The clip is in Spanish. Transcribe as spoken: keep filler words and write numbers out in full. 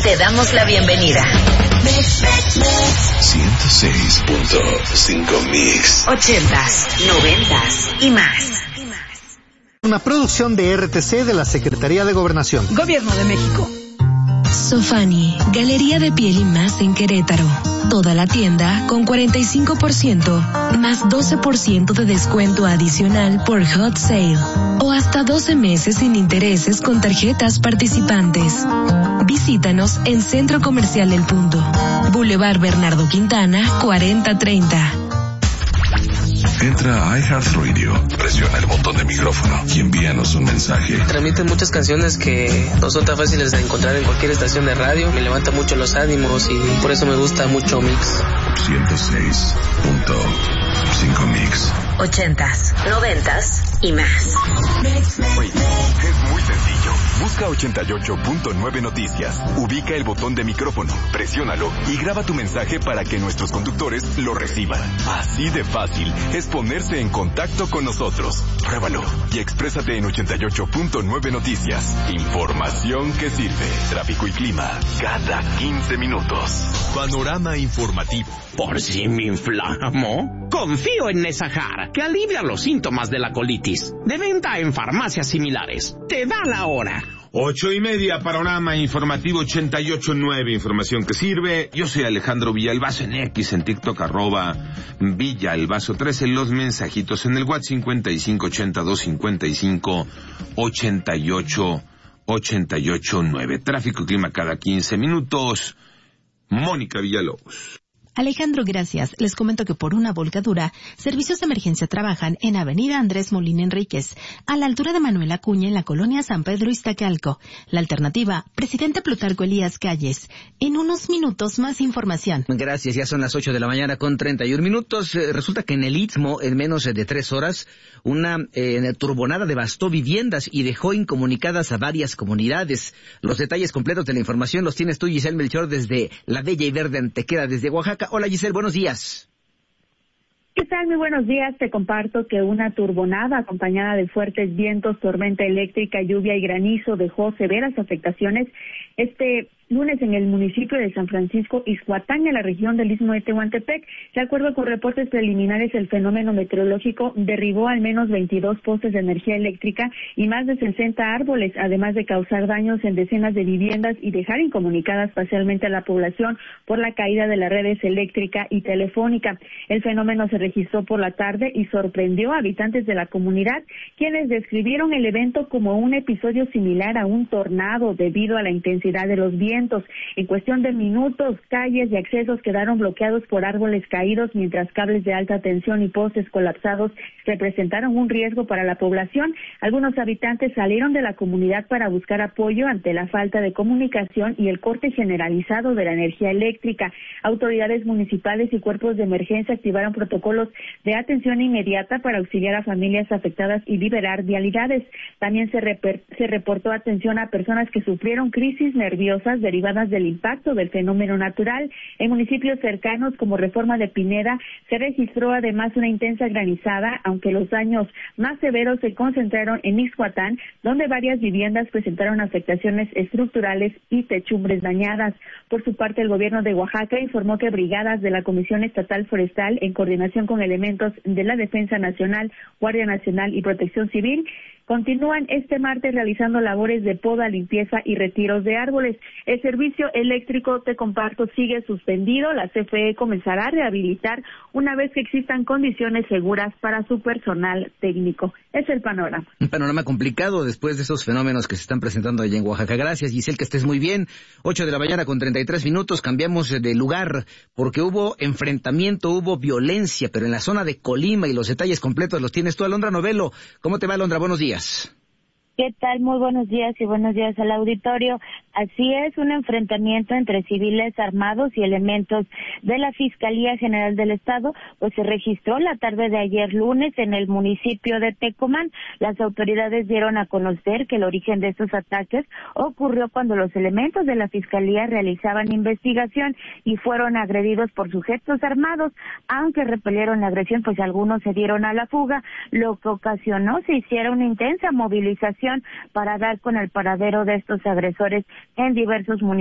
te damos la bienvenida. ciento seis punto cinco Mix. Ochentas, noventas y más. Una producción de R T C de la Secretaría de Gobernación. Gobierno de México. Sofani, Galería de Piel y Más en Querétaro. Toda la tienda con cuarenta y cinco por ciento más doce por ciento de descuento adicional por Hot Sale. O hasta doce meses sin intereses con tarjetas participantes. Visítanos en Centro Comercial El Punto. Boulevard Bernardo Quintana, cuarenta treinta. Entra a iHeartRadio, presiona el botón de micrófono y envíanos un mensaje. Transmiten muchas canciones que no son tan fáciles de encontrar en cualquier estación de radio. Me levanta mucho los ánimos y por eso me gusta mucho Mix. ciento seis punto cinco Mix. Ochentas, noventas y más. Oye, es muy sencillo. Busca ochenta y ocho punto nueve Noticias. Ubica el botón de micrófono, presiónalo y graba tu mensaje para que nuestros conductores lo reciban. Así de fácil es ponerse en contacto con nosotros. Pruébalo y exprésate en ochenta y ocho punto nueve Noticias. Información que sirve. Tráfico y clima cada quince minutos. Panorama informativo. Por si me inflamo, confío en Nesahar, que alivia los síntomas de la colitis. De venta en farmacias similares. Te da la hora. Ocho y media, Panorama informativo ochenta y ocho nueve, información que sirve. Yo soy Alejandro Villalbazo en X, en TikTok, arroba Villalbazo trece, los mensajitos en el WhatsApp cincuenta y cinco ochenta y dos cincuenta y cinco ochenta y ocho ochenta y ocho nueve. Tráfico y clima cada quince minutos. Mónica Villalobos. Alejandro, gracias. Les comento que por una volcadura, servicios de emergencia trabajan en Avenida Andrés Molina Enríquez, a la altura de Manuel Acuña, en la colonia San Pedro Iztacalco. La alternativa, Presidente Plutarco Elías Calles. En unos minutos, más información. Gracias, ya son las ocho de la mañana con treinta y un minutos. Eh, resulta que en el Istmo, en menos de tres horas, una eh, turbonada devastó viviendas y dejó incomunicadas a varias comunidades. Los detalles completos de la información los tienes tú, Giselle Melchor, desde la bella y verde Antequera, desde Oaxaca. Hola, Giselle, buenos días. ¿Qué tal? Muy buenos días. Te comparto que una turbonada acompañada de fuertes vientos, tormenta eléctrica, lluvia y granizo dejó severas afectaciones este lunes en el municipio de San Francisco Ixhuatán, en la región del Istmo de Tehuantepec. De acuerdo con reportes preliminares, el fenómeno meteorológico derribó al menos veintidós postes de energía eléctrica y más de sesenta árboles, además de causar daños en decenas de viviendas y dejar incomunicadas parcialmente a la población por la caída de las redes eléctrica y telefónica. El fenómeno se registró por la tarde y sorprendió a habitantes de la comunidad, quienes describieron el evento como un episodio similar a un tornado debido a la intensidad de los vientos. En cuestión de minutos, calles y accesos quedaron bloqueados por árboles caídos, mientras cables de alta tensión y postes colapsados representaron un riesgo para la población. Algunos habitantes salieron de la comunidad para buscar apoyo ante la falta de comunicación y el corte generalizado de la energía eléctrica. Autoridades municipales y cuerpos de emergencia activaron protocolos de atención inmediata para auxiliar a familias afectadas y liberar vialidades. También se, reper- se reportó atención a personas que sufrieron crisis nerviosas derivadas del impacto del fenómeno natural. En municipios cercanos como Reforma de Pineda se registró además una intensa granizada, aunque los daños más severos se concentraron en Ixhuatán, donde varias viviendas presentaron afectaciones estructurales y techumbres dañadas. Por su parte, el gobierno de Oaxaca informó que brigadas de la Comisión Estatal Forestal, en coordinación con elementos de la Defensa Nacional, Guardia Nacional y Protección Civil, continúan este martes realizando labores de poda, limpieza y retiros de árboles. El servicio eléctrico, te comparto, sigue suspendido. La C F E comenzará a rehabilitar una vez que existan condiciones seguras para su personal técnico. Es el panorama. Un panorama complicado después de esos fenómenos que se están presentando allá en Oaxaca. Gracias, Giselle, que estés muy bien. Ocho de la mañana con treinta y tres minutos. Cambiamos de lugar porque hubo enfrentamiento, hubo violencia, pero en la zona de Colima, y los detalles completos los tienes tú, Alondra Novelo. ¿Cómo te va, Alondra? Buenos días. ¿Qué tal? Muy buenos días y buenos días al auditorio. Así es, un enfrentamiento entre civiles armados y elementos de la Fiscalía General del Estado, pues se registró la tarde de ayer lunes en el municipio de Tecomán. Las autoridades dieron a conocer que el origen de estos ataques ocurrió cuando los elementos de la Fiscalía realizaban investigación y fueron agredidos por sujetos armados. Aunque repelieron la agresión, pues algunos se dieron a la fuga, lo que ocasionó se hiciera una intensa movilización para dar con el paradero de estos agresores en diversos municipios